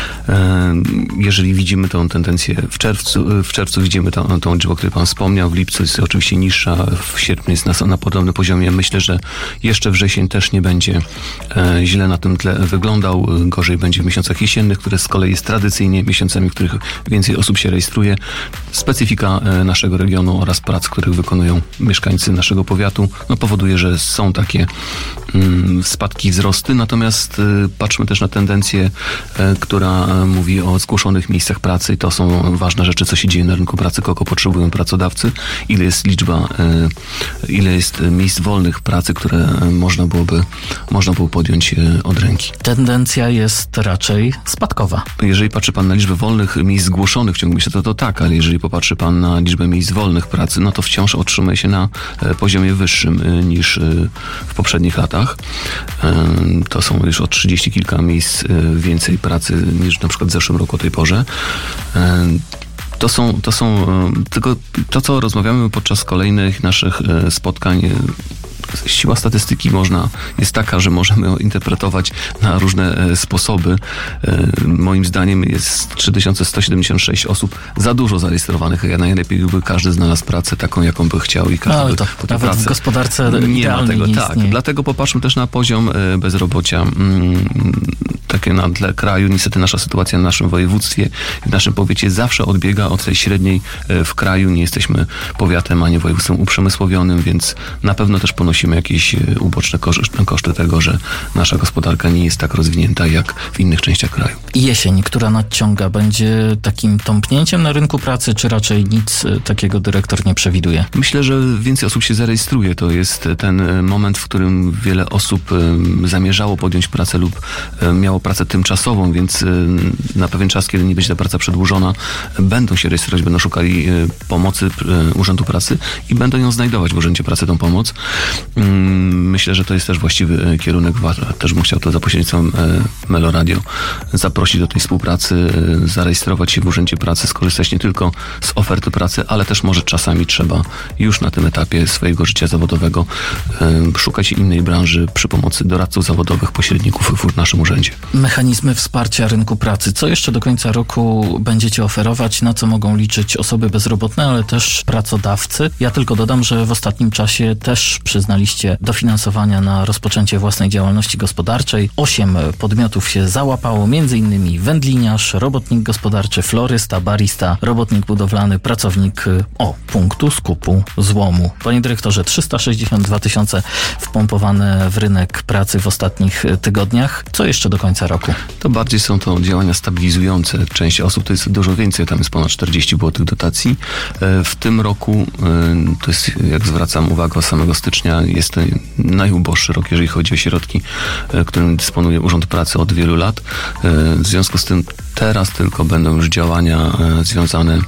E, jeżeli widzimy tą tendencję w czerwcu, w czerwcu widzimy tą, tą liczbę, o której Pan wspomniał, w lipcu jest oczywiście niższa, w sierpniu jest na, na podobnym poziomie. Myślę, że jeszcze wrzesień też nie będzie e, źle na tym tle wyglądał. Gorzej będzie w miesiącach jesiennych, które z kolei jest tradycyjnie miesiącami, w których więcej osób się rejestruje. Specyfika e, naszego regionu oraz prac, których wykonują mieszkańcy naszego powiatu, no powoduje, że są takie mm, spadki, wzrosty. Natomiast y, patrzmy też na tendencję, y, która y, mówi o zgłoszonych miejscach pracy i to są ważne rzeczy, co się dzieje na rynku pracy, kogo potrzebują pracodawcy, ile jest liczba, y, ile jest miejsc wolnych pracy, które y, można byłoby, można było podjąć y, od ręki. Tendencja jest raczej spadkowa. Jeżeli patrzy Pan na liczbę wolnych miejsc zgłoszonych w ciągu miesiąca, to, to tak, ale jeżeli popatrzy Pan na liczbę miejsc wolnych pracy, no to wciąż otrzymuje się na y, poziomie wyższym y, niż y, w poprzednich latach. Y, to są już o trzydzieści kilka miejsc y, więcej pracy niż na przykład w zeszłym roku o tej porze. Y, To są, to są tylko to, co rozmawiamy podczas kolejnych naszych spotkań. Siła statystyki można, jest taka, że możemy ją interpretować na różne sposoby. Moim zdaniem jest trzy tysiące sto siedemdziesiąt sześć osób za dużo zarejestrowanych. Ja najlepiej by każdy znalazł pracę taką, jaką by chciał i każdy Ale by to po tej nawet pracy. w gospodarce nie ma tego, nie tak. istnieje. Dlatego popatrzmy też na poziom bezrobocia. Takie na tle kraju. Niestety nasza sytuacja w naszym województwie, w naszym powiecie zawsze odbiega od tej średniej w kraju. Nie jesteśmy powiatem ani województwem uprzemysłowionym, więc na pewno też ponosimy jakieś uboczne koszty, koszty tego, że nasza gospodarka nie jest tak rozwinięta jak w innych częściach kraju. Jesień, która nadciąga, będzie takim tąpnięciem na rynku pracy, czy raczej nic takiego dyrektor nie przewiduje? Myślę, że więcej osób się zarejestruje. To jest ten moment, w którym wiele osób zamierzało podjąć pracę lub miało o pracę tymczasową, więc na pewien czas, kiedy nie będzie ta praca przedłużona, będą się rejestrować, będą szukali pomocy Urzędu Pracy i będą ją znajdować w Urzędzie Pracy, tą pomoc. Myślę, że to jest też właściwy kierunek. Też bym chciał to za pośrednictwem Meloradio zaprosić do tej współpracy, zarejestrować się w Urzędzie Pracy, skorzystać nie tylko z oferty pracy, ale też może czasami trzeba już na tym etapie swojego życia zawodowego szukać innej branży przy pomocy doradców zawodowych, pośredników w naszym urzędzie. Mechanizmy wsparcia rynku pracy. Co jeszcze do końca roku będziecie oferować? Na co mogą liczyć osoby bezrobotne, ale też pracodawcy? Ja tylko dodam, że w ostatnim czasie też przyznaliście dofinansowania na rozpoczęcie własnej działalności gospodarczej. Osiem podmiotów się załapało, między innymi wędliniarz, robotnik gospodarczy, florysta, barista, robotnik budowlany, pracownik o punktu skupu złomu. Panie dyrektorze, trzysta sześćdziesiąt dwa tysiące wpompowane w rynek pracy w ostatnich tygodniach. Co jeszcze do końca roku? To bardziej są to działania stabilizujące. Część osób to jest dużo więcej, tam jest ponad czterdzieści było tych dotacji. W tym roku, to jest, jak zwracam uwagę, od samego stycznia jest to najuboższy rok, jeżeli chodzi o środki, którym dysponuje Urząd Pracy od wielu lat. W związku z tym teraz tylko będą już działania związane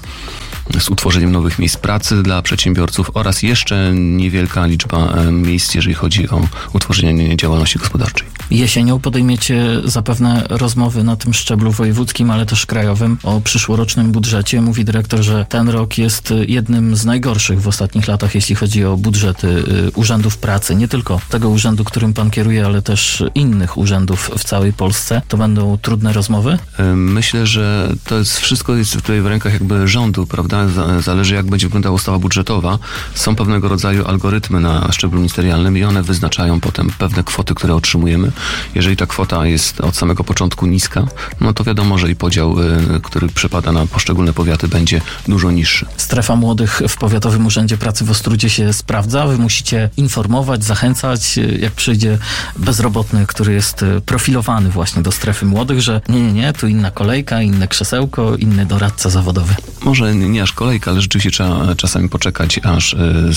z utworzeniem nowych miejsc pracy dla przedsiębiorców oraz jeszcze niewielka liczba miejsc, jeżeli chodzi o utworzenie działalności gospodarczej. Jesienią podejmiecie zapewne rozmowy na tym szczeblu wojewódzkim, ale też krajowym o przyszłorocznym budżecie. Mówi dyrektor, że ten rok jest jednym z najgorszych w ostatnich latach, jeśli chodzi o budżety urzędów pracy. Nie tylko tego urzędu, którym pan kieruje, ale też innych urzędów w całej Polsce. To będą trudne rozmowy? Myślę, że to jest wszystko jest tutaj w rękach jakby rządu, prawda? Zależy, jak będzie wyglądała ustawa budżetowa. Są pewnego rodzaju algorytmy na szczeblu ministerialnym i one wyznaczają potem pewne kwoty, które otrzymujemy. Jeżeli ta kwota jest od samego początku niska, no to wiadomo, że i podział, który przypada na poszczególne powiaty, będzie dużo niższy. Strefa młodych w Powiatowym Urzędzie Pracy w Ostródzie się sprawdza. Wy musicie informować, zachęcać, jak przyjdzie bezrobotny, który jest profilowany właśnie do strefy młodych, że nie, nie, nie, tu inna kolejka, inne krzesełko, inny doradca zawodowy. Może nie aż kolejka, ale rzeczywiście trzeba czasami poczekać, aż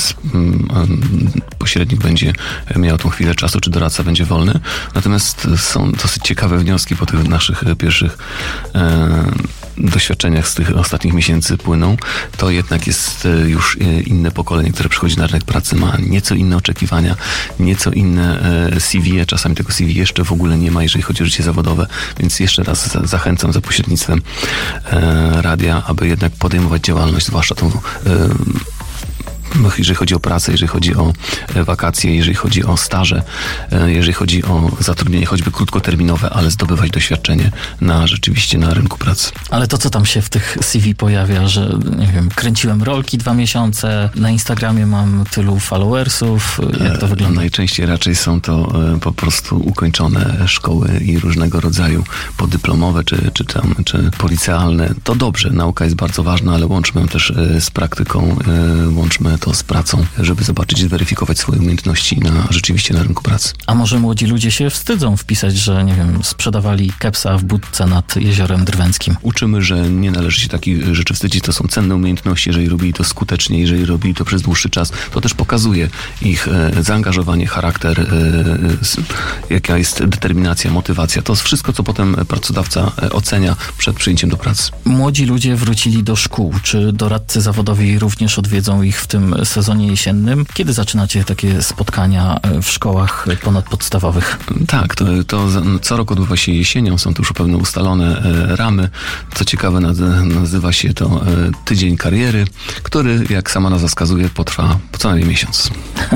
pośrednik będzie miał tą chwilę czasu, czy doradca będzie wolny. Natomiast są dosyć ciekawe wnioski po tych naszych pierwszych e, doświadczeniach z tych ostatnich miesięcy płyną. To jednak jest już inne pokolenie, które przychodzi na rynek pracy, ma nieco inne oczekiwania, nieco inne C V, czasami tego C V jeszcze w ogóle nie ma, jeżeli chodzi o życie zawodowe, więc jeszcze raz zachęcam za pośrednictwem e, radia, aby jednak podejmować działalność, zwłaszcza tą e, jeżeli chodzi o pracę, jeżeli chodzi o wakacje, jeżeli chodzi o staże, jeżeli chodzi o zatrudnienie choćby krótkoterminowe, ale zdobywać doświadczenie na rzeczywiście na rynku pracy. Ale to, co tam się w tych C V pojawia, że nie wiem, kręciłem rolki dwa miesiące, na Instagramie mam tylu followersów, jak to wygląda? Najczęściej raczej są to po prostu ukończone szkoły i różnego rodzaju podyplomowe, czy, czy tam, czy policealne. To dobrze, nauka jest bardzo ważna, ale łączmy ją też z praktyką, łączmy to z pracą, żeby zobaczyć, zweryfikować swoje umiejętności na, rzeczywiście na rynku pracy. A może młodzi ludzie się wstydzą wpisać, że nie wiem, sprzedawali kepsa w budce nad Jeziorem Drwęckim? Uczymy, że nie należy się takich rzeczy wstydzić. To są cenne umiejętności. Jeżeli robili to skutecznie, jeżeli robili to przez dłuższy czas, to też pokazuje ich e, zaangażowanie, charakter, e, e, jaka jest determinacja, motywacja. To jest wszystko, co potem pracodawca e, ocenia przed przyjęciem do pracy. Młodzi ludzie wrócili do szkół. Czy doradcy zawodowi również odwiedzą ich w tym sezonie jesiennym? Kiedy zaczynacie takie spotkania w szkołach ponadpodstawowych? Tak, to, to co roku odbywa się jesienią, są tu już pewne ustalone e, ramy. Co ciekawe, nazywa się to e, Tydzień Kariery, który, jak sama nazwa wskazuje, potrwa co najmniej miesiąc.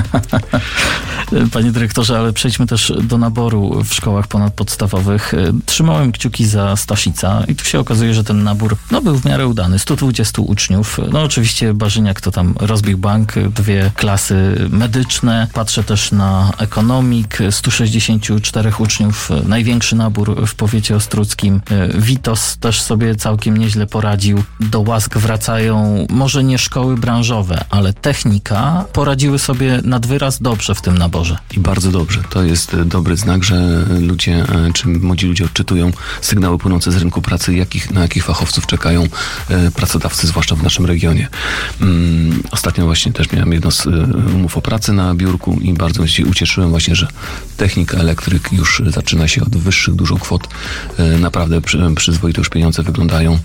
Panie dyrektorze, ale przejdźmy też do naboru w szkołach ponadpodstawowych. Trzymałem kciuki za Staszica i tu się okazuje, że ten nabór no, był w miarę udany. sto dwudziestu uczniów. No oczywiście Barzyniak to tam rozbił bank, dwie klasy medyczne. Patrzę też na ekonomik. sto sześćdziesięciu czterech uczniów. Największy nabór w powiecie ostródzkim. Witos też sobie całkiem nieźle poradził. Do łask wracają może nie szkoły branżowe, ale technika poradziły sobie nad wyraz dobrze w tym naborze. dobrze. I bardzo dobrze. To jest dobry znak, że ludzie, czy młodzi ludzie odczytują sygnały płynące z rynku pracy, jakich, na jakich fachowców czekają pracodawcy, zwłaszcza w naszym regionie. Ostatnio właśnie też miałem jedno z umów o pracę na biurku i bardzo się ucieszyłem właśnie, że technik, elektryk już zaczyna się od wyższych dużo kwot. Naprawdę przyzwoite już pieniądze wyglądają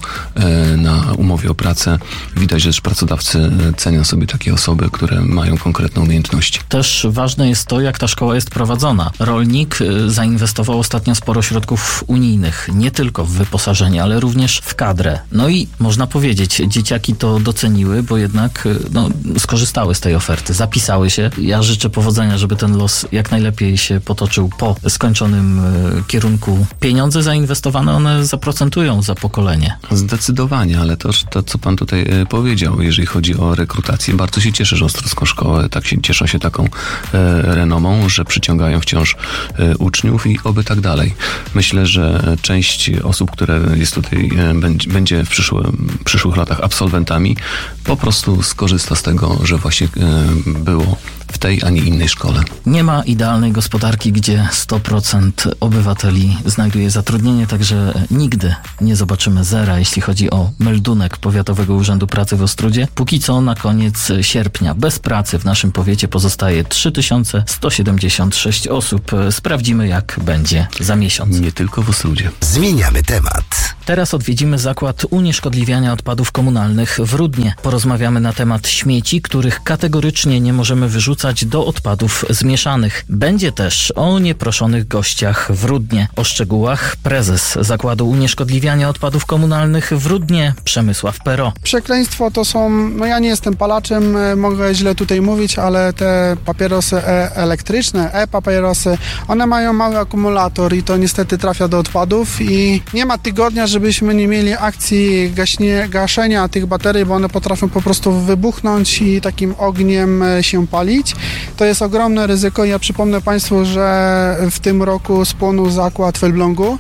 na umowie o pracę. Widać, że też pracodawcy cenią sobie takie osoby, które mają konkretne umiejętności. Też ważne jest to, jak ta szkoła jest prowadzona. Rolnik zainwestował ostatnio sporo środków unijnych, nie tylko w wyposażenie, ale również w kadrę. No i można powiedzieć, dzieciaki to doceniły, bo jednak no, skorzystały z tej oferty, zapisały się. Ja życzę powodzenia, żeby ten los jak najlepiej się potoczył po skończonym kierunku. Pieniądze zainwestowane, one zaprocentują za pokolenie. Zdecydowanie, ale to, to co pan tutaj powiedział, jeżeli chodzi o rekrutację, bardzo się cieszę, że Ostrowską Szkołę tak się cieszą się taką e, renomą, że przyciągają wciąż e, uczniów i oby tak dalej. Myślę, że część osób, które jest tutaj, e, będzie, będzie w przyszłym, przyszłych latach absolwentami, po prostu skorzysta z tego, że właśnie e, było w tej, a nie innej szkole. Nie ma idealnej gospodarki, gdzie sto procent obywateli znajduje zatrudnienie, także nigdy nie zobaczymy zera, jeśli chodzi o meldunek Powiatowego Urzędu Pracy w Ostródzie. Póki co na koniec sierpnia bez pracy w naszym powiecie pozostaje trzy tysiące sto siedemdziesiąt sześć osób. Sprawdzimy, jak będzie za miesiąc. Nie tylko w Ostródzie. Zmieniamy temat. Teraz odwiedzimy zakład unieszkodliwiania odpadów komunalnych w Rudnie. Porozmawiamy na temat śmieci, których kategorycznie nie możemy wyrzucać do odpadów zmieszanych. Będzie też o nieproszonych gościach w Rudnie. O szczegółach prezes Zakładu Unieszkodliwiania Odpadów Komunalnych w Rudnie, Przemysław Pero. Przekleństwo to są, no ja nie jestem palaczem, mogę źle tutaj mówić, ale te papierosy e- elektryczne, e-papierosy, one mają mały akumulator i to niestety trafia do odpadów i nie ma tygodnia, żebyśmy nie mieli akcji gaśnie, gaszenia tych baterii, bo one potrafią po prostu wybuchnąć i takim ogniem się palić. To jest ogromne ryzyko. Ja przypomnę Państwu, że w tym roku spłonął zakład w Elblągu.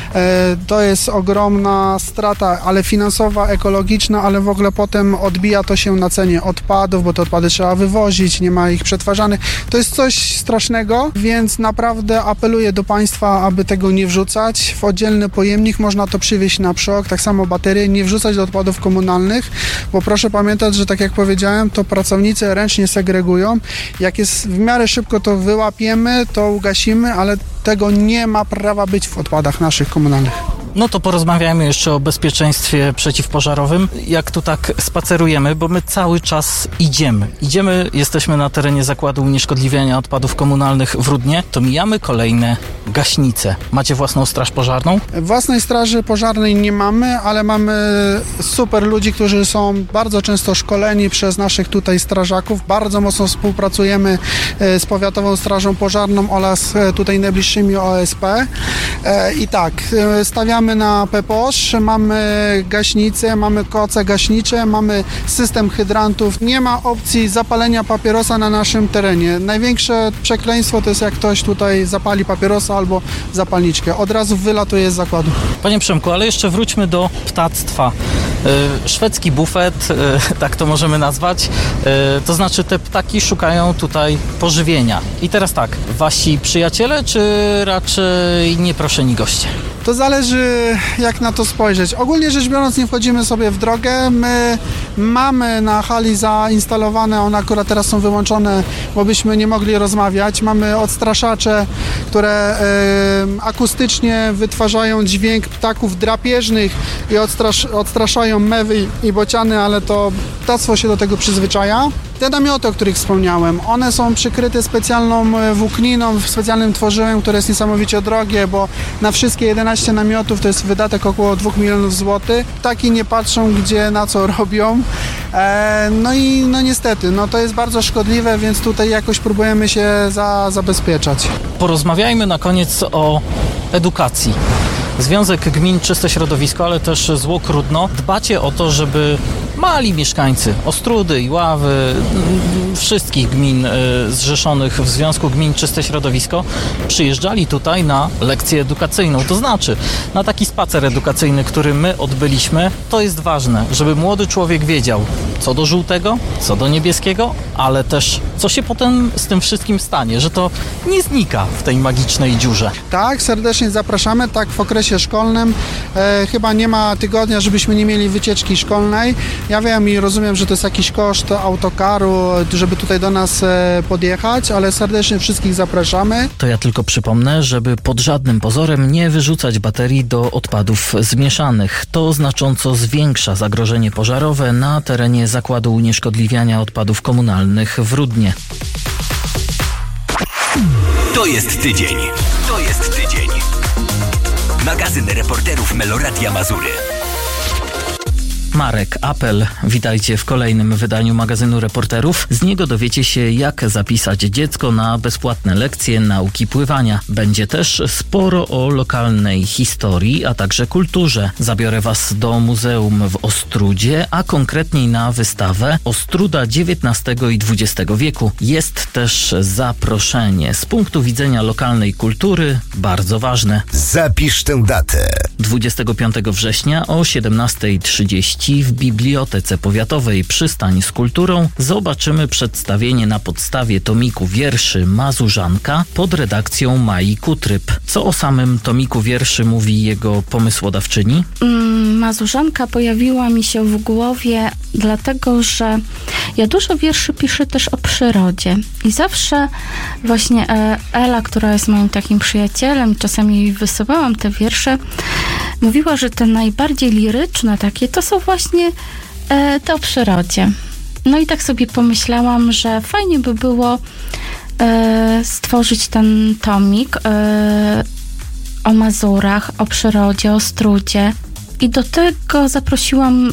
To jest ogromna strata, ale finansowa, ekologiczna, ale w ogóle potem odbija to się na cenie odpadów, bo te odpady trzeba wywozić, nie ma ich przetwarzanych. To jest coś strasznego, więc naprawdę apeluję do Państwa, aby tego nie wrzucać. W oddzielny pojemnik można to przywieźć na przok, tak samo baterie, nie wrzucać do odpadów komunalnych, bo proszę pamiętać, że tak jak powiedziałem, to pracownicy ręcznie segregują. Jak jest w miarę szybko to wyłapiemy, to ugasimy, ale tego nie ma prawa być w odpadach naszych komunalnych. No to porozmawiajmy jeszcze o bezpieczeństwie przeciwpożarowym. Jak tu tak spacerujemy, bo my cały czas idziemy. Idziemy, jesteśmy na terenie Zakładu Unieszkodliwiania Odpadów Komunalnych w Rudnie, to mijamy kolejne gaśnice. Macie własną straż pożarną? Własnej straży pożarnej nie mamy, ale mamy super ludzi, którzy są bardzo często szkoleni przez naszych tutaj strażaków. Bardzo mocno współpracujemy z Powiatową Strażą Pożarną oraz tutaj najbliższymi O S P. I tak, stawiamy na peposz, mamy gaśnicę, mamy koce gaśnicze, mamy system hydrantów. Nie ma opcji zapalenia papierosa na naszym terenie. Największe przekleństwo to jest, jak ktoś tutaj zapali papierosa albo zapalniczkę. Od razu wylatuje z zakładu. Panie Przemku, ale jeszcze wróćmy do ptactwa. Yy, szwedzki bufet, yy, tak to możemy nazwać, yy, to znaczy te ptaki szukają tutaj pożywienia. I teraz tak, wasi przyjaciele, czy raczej nieproszeni goście? To zależy, jak na to spojrzeć. Ogólnie rzecz biorąc, nie wchodzimy sobie w drogę. My mamy na hali zainstalowane, one akurat teraz są wyłączone, bo byśmy nie mogli rozmawiać. Mamy odstraszacze, które y, akustycznie wytwarzają dźwięk ptaków drapieżnych i odstrasz- odstraszają mewy i bociany, ale to ptactwo się do tego przyzwyczaja. Te namioty, o których wspomniałem, one są przykryte specjalną włókniną, specjalnym tworzywem, które jest niesamowicie drogie, bo na wszystkie jedenaście namiotów to jest wydatek około dwóch milionów złotych. Ptaki nie patrzą, gdzie, na co robią. E, no i no niestety, no to jest bardzo szkodliwe, więc tutaj jakoś próbujemy się za, zabezpieczać. Porozmawiajmy na koniec o edukacji. Związek Gmin Czyste Środowisko, ale też Zwłok Rudno dbacie o to, żeby Mali mieszkańcy Ostródy, Iławy, wszystkich gmin y, zrzeszonych w Związku Gmin Czyste Środowisko przyjeżdżali tutaj na lekcję edukacyjną. To znaczy, na taki spacer edukacyjny, który my odbyliśmy, to jest ważne, żeby młody człowiek wiedział, co do żółtego, co do niebieskiego, ale też co się potem z tym wszystkim stanie, że to nie znika w tej magicznej dziurze. Tak, serdecznie zapraszamy, tak w okresie szkolnym. E, chyba nie ma tygodnia, żebyśmy nie mieli wycieczki szkolnej. Ja wiem i rozumiem, że to jest jakiś koszt autokaru, żeby tutaj do nas e, podjechać, ale serdecznie wszystkich zapraszamy. To ja tylko przypomnę, żeby pod żadnym pozorem nie wyrzucać baterii do odpadów zmieszanych. To znacząco zwiększa zagrożenie pożarowe na terenie Zakładu Unieszkodliwiania Odpadów Komunalnych w Rudnie. To jest tydzień. To jest tydzień. Magazyn reporterów Meloradia Mazury. Marek Apel, witajcie w kolejnym wydaniu magazynu reporterów. Z niego dowiecie się, jak zapisać dziecko na bezpłatne lekcje nauki pływania. Będzie też sporo o lokalnej historii, a także kulturze. Zabiorę was do muzeum w Ostródzie, a konkretniej na wystawę Ostruda dziewiętnastego i dwudziestego wieku. Jest też zaproszenie. Z punktu widzenia lokalnej kultury bardzo ważne. Zapisz tę datę. dwudziestego piątego września o siedemnasta trzydzieści w Bibliotece Powiatowej Przystań z Kulturą zobaczymy przedstawienie na podstawie tomiku wierszy Mazurzanka pod redakcją Mai Kutryb. Co o samym tomiku wierszy mówi jego pomysłodawczyni? Mazurzanka pojawiła mi się w głowie dlatego, że ja dużo wierszy piszę też o przyrodzie i zawsze właśnie Ela, która jest moim takim przyjacielem, czasami jej wysyłałam te wiersze, mówiła, że te najbardziej liryczne takie to są właśnie e, te o przyrodzie. No i tak sobie pomyślałam, że fajnie by było e, stworzyć ten tomik e, o Mazurach, o przyrodzie, o Strudzie. I do tego zaprosiłam